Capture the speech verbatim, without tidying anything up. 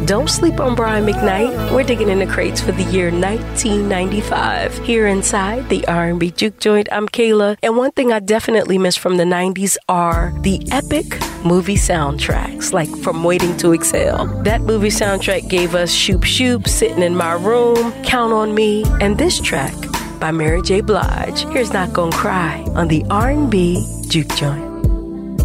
Don't sleep on Brian McKnight. We're digging in the crates for the year nineteen ninety-five. Here inside the R and B Juke Joint, I'm Kayla. And one thing I definitely miss from the nineties are the epic movie soundtracks, like From Waiting to Exhale. That movie soundtrack gave us Shoop Shoop, Sitting in My Room, Count on Me, and this track by Mary J. Blige. Here's Not Gonna Cry on the R and B Juke Joint.